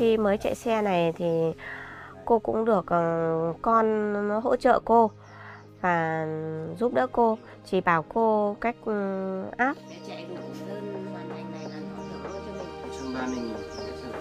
khi mới chạy xe này thì cô cũng được con hỗ trợ cô và giúp đỡ cô, chỉ bảo cô cách áp. Để chạy đủ đơn hoàn thành này là họ thưởng luôn cho mình. 130.000.